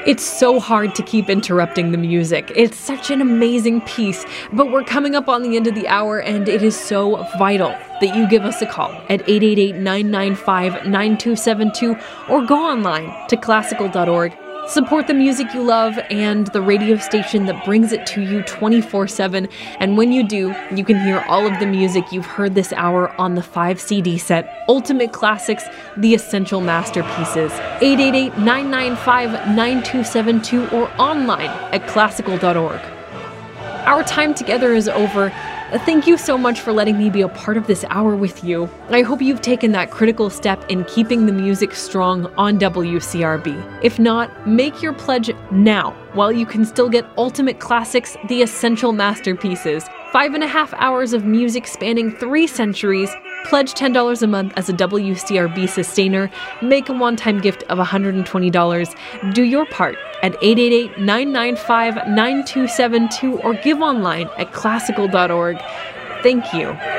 It's so hard to keep interrupting the music. It's such an amazing piece, but we're coming up on the end of the hour, and it is so vital that you give us a call at 888-995-9272 or go online to classical.org. Support the music you love and the radio station that brings it to you 24/7. And when you do, you can hear all of the music you've heard this hour on the 5 CD set, Ultimate Classics, The Essential Masterpieces. 888-995-9272 or online at classical.org. Our time together is over. Thank you so much for letting me be a part of this hour with you. I hope you've taken that critical step in keeping the music strong on WCRB. If not, make your pledge now while you can still get Ultimate Classics, The Essential Masterpieces. 5.5 hours of music spanning 3 centuries. Pledge $10 a month as a WCRB sustainer. Make a one-time gift of $120. Do your part at 888-995-9272 or give online at classical.org. Thank you.